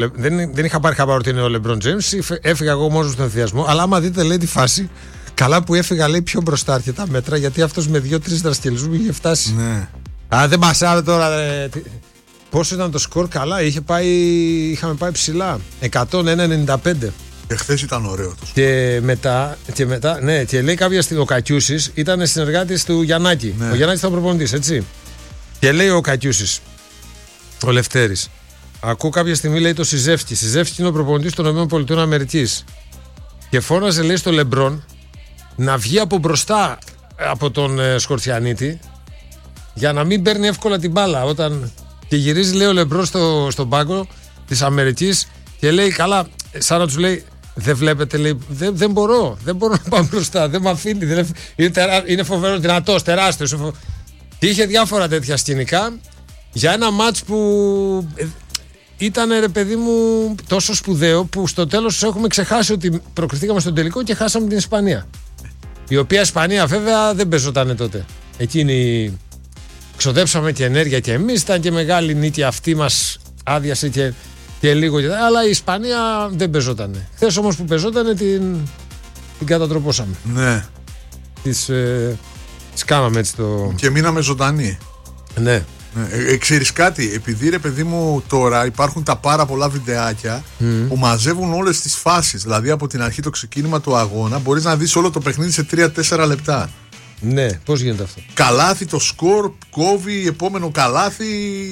Δεν είχα πάρει χαμπάρι ότι είναι ο LeBron James. Έφυγα εγώ μόνος στον ενθουσιασμό. Αλλά άμα δείτε, λέει τη φάση, καλά που έφυγα, λέει πιο μπροστά αρκετά μέτρα, γιατί αυτός με 2-3 δρασκελισμούς είχε φτάσει. Ναι. Α, δεν μας άρεσε τώρα. Πόσο ήταν το σκορ, καλά, είχαμε πάει ψηλά. 101-95. Εχθές ήταν ωραίο το σκορ. Και μετά, ναι, και λέει κάποια στιγμή ο Κακιούσης ήταν συνεργάτης του Γιαννάκη. Ναι. Ο Γιαννάκης ήταν προπονητής, έτσι. Και λέει ο Κακιούσης, ο Λευτέρης, ακούω κάποια στιγμή, λέει, το Σιζεύσκι. Σιζεύσκι είναι ο προπονητής των ΗΠΑ. Και φώναζε, λέει, στο Λεμπρόν να βγει από μπροστά από τον Σκορτσιανίτη για να μην παίρνει εύκολα την μπάλα. Και γυρίζει, λέει, ο Λεμπρόν στον πάγκο της Αμερικής και λέει, καλά, σαν να τους λέει, δεν βλέπετε, λέει, δεν μπορώ να πάω μπροστά, δεν με αφήνει. Είναι φοβερό, δυνατός, τεράστιος. Και είχε διάφορα τέτοια σκηνικά για ένα μάτς που ήταν, ρε παιδί μου, τόσο σπουδαίο που στο τέλος έχουμε ξεχάσει ότι προκριθήκαμε στον τελικό και χάσαμε την Ισπανία. Η οποία Ισπανία βέβαια δεν παίζονταν τότε. Εκείνη ξοδέψαμε και ενέργεια και εμείς, ήταν και μεγάλη νίκη, αυτή μας άδειασε και λίγο. Αλλά η Ισπανία δεν παίζονταν. Χθες όμως που παίζονταν την κατατροπώσαμε. Ναι. Τις κάναμε έτσι το... Και μείναμε ζωντανοί. Ναι. Ξέρεις κάτι, επειδή, ρε παιδί μου, τώρα υπάρχουν τα πάρα πολλά βιντεάκια που μαζεύουν όλες τις φάσεις. Δηλαδή από την αρχή το ξεκίνημα του αγώνα μπορείς να δεις όλο το παιχνίδι σε 3-4 λεπτά. Ναι, πώς γίνεται αυτό? Καλάθι, το σκορ, κόβει, επόμενο καλάθι.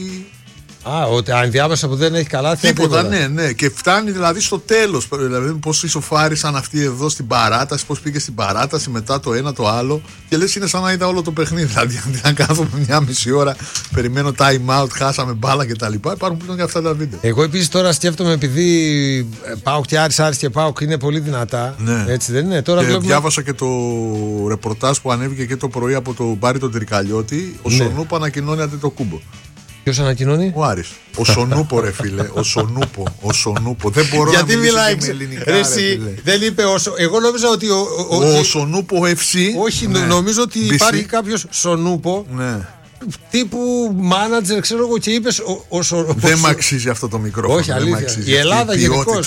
Ότι ανδιάμεσα που δεν έχει καλάθι. Τίποτα, ναι. Και φτάνει δηλαδή στο τέλος. Δηλαδή πώς ισοφάρισαν αυτοί εδώ στην παράταση, πώς πήγε στην παράταση, μετά το ένα το άλλο. Και λες, είναι σαν να είδα όλο το παιχνίδι. Δηλαδή αντί να κάθομαι μια μισή ώρα, περιμένω time out, χάσαμε μπάλα κτλ. Υπάρχουν πλέον και αυτά τα βίντεο. Εγώ επίσης τώρα σκέφτομαι, επειδή ΠΑΟΚ και Άρης και ΠΑΟΚ είναι πολύ δυνατά. Ναι. Έτσι δεν είναι? Τώρα βλέπουμε... Διάβασα και το ρεπορτάζ που ανέβηκε και το πρωί από τον Μπάρη τον Τρικαλιώτη. Ο Σονούπο ανακοινώνει Αντετοκούμπο. Ποιος ανακοινώνει? Ο Άρης. Ο Σονούπο, ρε φίλε. Ο Σονούπο. Δεν μπορώ γιατί να μιλήσω μιλάει με ελληνικά. Δεν είπε εγώ νόμιζα ότι ο Σονούπο FC. Όχι, ναι. Νομίζω ότι υπάρχει κάποιος Σονούπο. Ναι. Τύπου μάνατζερ, ξέρω εγώ, και είπες δεν μ' αξίζει αυτό το μικρόφωνο. Όχι, αλήθεια. Η Ελλάδα γενικώς.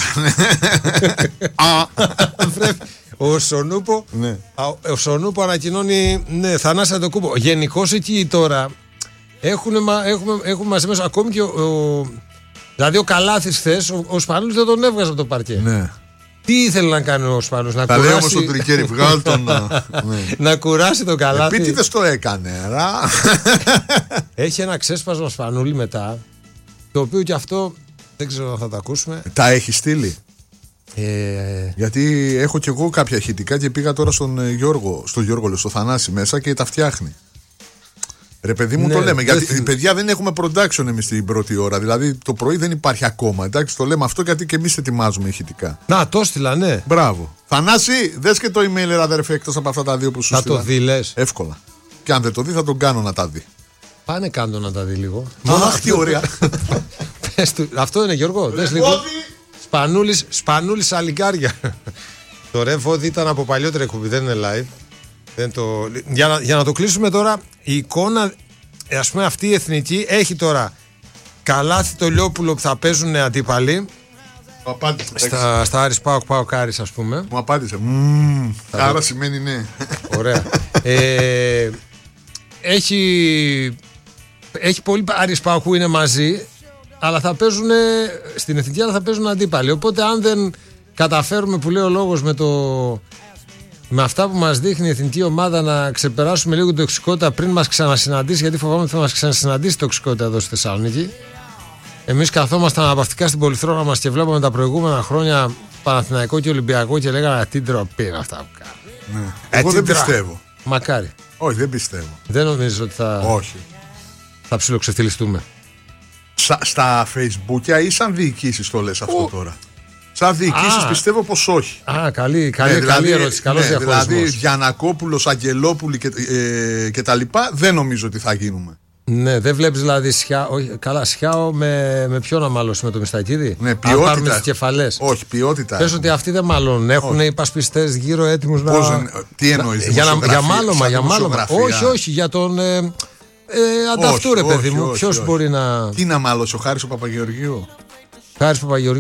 Ο Σονούπο. Ναι. Ο Σονούπο ανακοινώνει. Ναι, Θανάση Αντετοκούμπο. Γενικώς εκεί τώρα έχουμε μαζεμένους ακόμη και δηλαδή ο Καλάθης χθες, ο Σπανούλης δεν τον έβγαζε από το παρκέ. Ναι. Τι ήθελε να κάνει ο Σπανούλης? Να κουράσει. Τα λέω όμως στον Τρικέρι, βγάλ' τον. Να κουράσει τον Καλάθη. Επίτηδες το έκανε. Έχει ένα ξέσπασμα Σπανούλη μετά, το οποίο και αυτό δεν ξέρω αν θα το ακούσουμε. Τα έχει στείλει? Γιατί έχω κι εγώ κάποια ηχητικά και πήγα τώρα στο Θανάση μέσα και τα φτιάχνει. Ρε παιδί μου, ναι, το λέμε. Γιατί παιδιά δεν έχουμε production εμείς την πρώτη ώρα. Δηλαδή το πρωί δεν υπάρχει ακόμα. Εντάξει, το λέμε αυτό γιατί και εμείς ετοιμάζουμε ηχητικά. Να, το στείλα, ναι. Μπράβο. Θανάση, δες και το email, αδερφέ, εκτός από αυτά τα δύο που σου στείλα. Θα το δει, λες? Εύκολα. Και αν δεν το δει, θα τον κάνω να τα δει. Πάνε κάτω να τα δει λίγο. Αχ, τι ωραία. Αυτό είναι, Γιώργο. Δες λίγο. Σπανούλης αλικάρια. Το ρεβόδι ήταν από παλιότερη εκπομπή, δεν είναι live. Για να το κλείσουμε τώρα, η εικόνα, ας πούμε, αυτή η εθνική έχει τώρα Καλάθι, το Λιόπουλο που θα παίζουν αντίπαλοι. Στα Άρης ΠΑΟΚ Άρης, ας πούμε. Μου απάντησε. Άρα σημαίνει ναι. Ωραία. Έχει πολύ Άρης ΠΑΟΚ που είναι μαζί, αλλά θα παίζουν στην εθνική, αλλά θα παίζουν αντίπαλοι. Οπότε αν δεν καταφέρουμε, που λέει ο λόγος, με αυτά που μας δείχνει η εθνική ομάδα, να ξεπεράσουμε λίγο την τοξικότητα πριν μας ξανασυναντήσει, γιατί φοβάμαι ότι θα μας ξανασυναντήσει η τοξικότητα εδώ στη Θεσσαλονίκη. Εμείς καθόμασταν αναπαυτικά στην πολυθρόνα μας και βλέπαμε τα προηγούμενα χρόνια Παναθηναϊκό και Ολυμπιακό και λέγανε τι ντροπή είναι αυτά που κάνουν. Ναι. Εγώ δεν πιστεύω. Μακάρι. Όχι, δεν πιστεύω. Δεν νομίζεις ότι θα ψιλοξεφτυλιστούμε? Στα Facebook ή σαν διοικήσεις το λες αυτό τώρα? Σαν διοικήσεις πιστεύω πως όχι. Καλή ερώτηση. Καλός διαχωρισμός. Δηλαδή Γιαννακόπουλος, Αγγελόπουλοι και τα λοιπά δεν νομίζω ότι θα γίνουμε. Ναι, δεν βλέπεις δηλαδή Σιάο με ποιο να μάλωσε, με το Μιστακίδη? Ναι, ποιότητα. Αν πάρουμε τις κεφαλές. Όχι, ποιότητα. Πες ότι αυτοί δεν μαλώνουν. Έχουν οι υπασπιστές γύρω έτοιμους να. Τι εννοείς? Για μάλωμα. Όχι, για τον. Ανταυτού, ρε παιδί μου. Ποιος μπορεί να. Τι να μάλωσε, ο Χάρης ο Παπαγεωργίου? Χάρης Παπαγεωργίου.